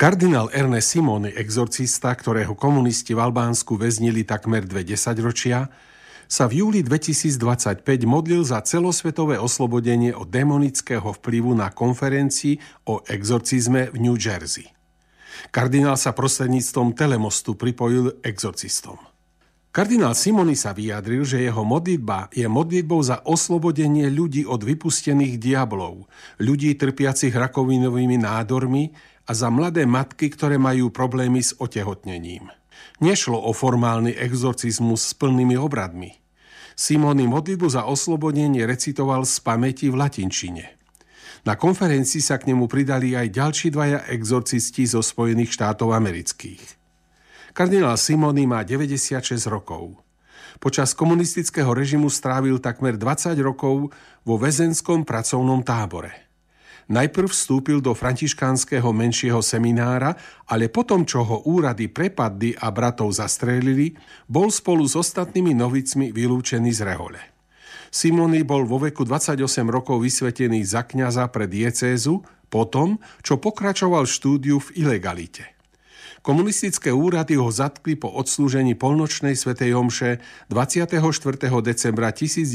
Kardinál Ernest Simoni, exorcista, ktorého komunisti v Albánsku väznili takmer 2 desaťročia, sa v júli 2025 modlil za celosvetové oslobodenie od démonického vplyvu na konferencii o exorcizme v New Jersey. Kardinál sa prostredníctvom telemostu pripojil exorcistom. Kardinál Simoni sa vyjadril, že jeho modlitba je modlitbou za oslobodenie ľudí od vypustených diablov, ľudí trpiacich rakovinovými nádormi a za mladé matky, ktoré majú problémy s otehotnením. Nešlo o formálny exorcizmus s plnými obradmi. Simoni modlitbu za oslobodenie recitoval z pamäti v latinčine. Na konferencii sa k nemu pridali aj ďalší 2 exorcisti zo Spojených štátov amerických. Kardinál Simoni má 96 rokov. Počas komunistického režimu strávil takmer 20 rokov vo väzenskom pracovnom tábore. Najprv vstúpil do františkánskeho menšieho seminára, ale potom, čo ho úrady prepadli a bratov zastrelili, bol spolu s ostatnými novicmi vylúčený z rehole. Simoni bol vo veku 28 rokov vysvetený za kňaza pre diecézu, potom, čo pokračoval štúdiu v ilegalite. Komunistické úrady ho zatkli po odslúžení polnočnej svätej omše 24. decembra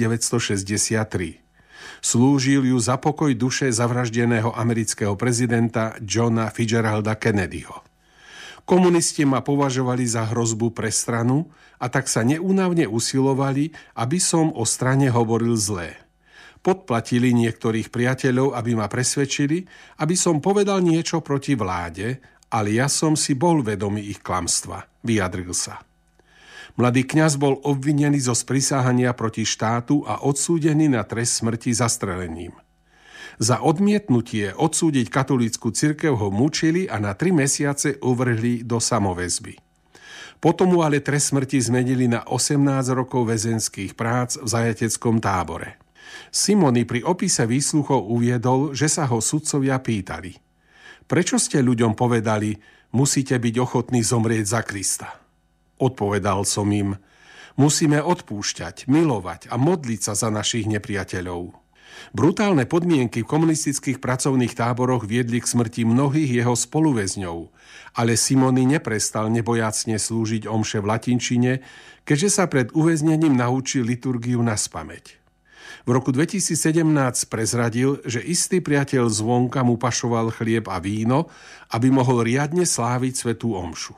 1963. Slúžil ju za pokoj duše zavraždeného amerického prezidenta Johna Fitzgeralda Kennedyho. Komunisti ma považovali za hrozbu pre stranu a tak sa neúnavne usilovali, aby som o strane hovoril zlé. Podplatili niektorých priateľov, aby ma presvedčili, aby som povedal niečo proti vláde, ale ja som si bol vedomý ich klamstva, vyjadril sa. Mladý kňaz bol obvinený zo sprisahania proti štátu a odsúdený na trest smrti zastrelením. Za odmietnutie odsúdiť katolícku cirkev ho mučili a na 3 mesiace uvrhli do samoväzby. Potom mu ale trest smrti zmenili na 18 rokov väzenských prác v zajateckom tábore. Simoni pri opise výsluchov uviedol, že sa ho sudcovia pýtali: prečo ste ľuďom povedali, musíte byť ochotní zomrieť za Krista? Odpovedal som im: musíme odpúšťať, milovať a modliť sa za našich nepriateľov. Brutálne podmienky v komunistických pracovných táboroch viedli k smrti mnohých jeho spoluväzňov, ale Simoni neprestal nebojacne slúžiť omše v latinčine, keďže sa pred uväznením naučil liturgiu naspamäť. V roku 2017 prezradil, že istý priateľ zvonka mu pašoval chlieb a víno, aby mohol riadne sláviť svätú omšu.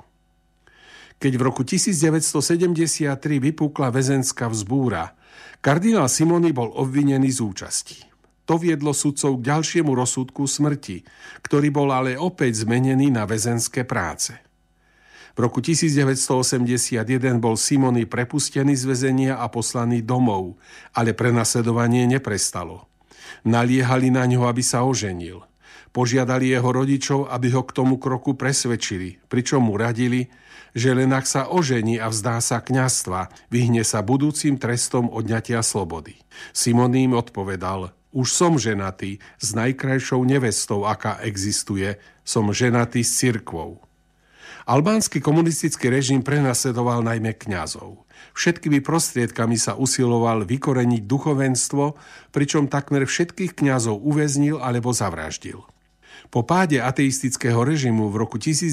Keď v roku 1973 vypukla väzenská vzbúra, kardinál Simoni bol obvinený z účasti. To viedlo sudcov k ďalšiemu rozsudku smrti, ktorý bol ale opäť zmenený na väzenské práce. V roku 1981 bol Simoni prepustený z väzenia a poslaný domov, ale prenasledovanie neprestalo. Naliehali na ňo, aby sa oženil. Požiadali jeho rodičov, aby ho k tomu kroku presvedčili, pričom mu radili, že len ak sa ožení a vzdá sa kňazstva, vyhne sa budúcim trestom odňatia slobody. Simoni im odpovedal: už som ženatý s najkrajšou nevestou, aká existuje, som ženatý s cirkvou. Albánsky komunistický režim prenasledoval najmä kňazov. Všetkými prostriedkami sa usiloval vykoreniť duchovenstvo, pričom takmer všetkých kňazov uväznil alebo zavraždil. Po páde ateistického režimu v roku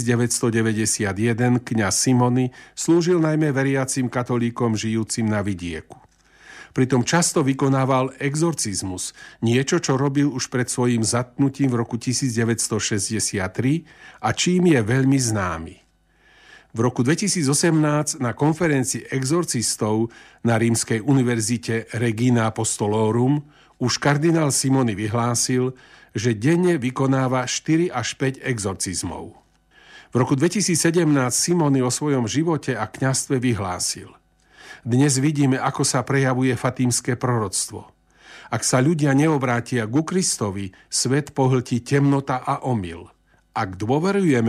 1991 kňaz Simoni slúžil najmä veriacim katolíkom žijúcim na vidieku. Pritom často vykonával exorcizmus, niečo, čo robil už pred svojím zatknutím v roku 1963 a čím je veľmi známy. V roku 2018 na konferencii exorcistov na Rímskej univerzite Regina Apostolorum už kardinál Simoni vyhlásil, že denne vykonáva 4 až 5 exorcizmov. V roku 2017 Simoni o svojom živote a kňazstve vyhlásil: dnes vidíme, ako sa prejavuje fatímske proroctvo. Ak sa ľudia neobrátia ku Kristovi, svet pohltí temnota a omyl. Ak dôverujeme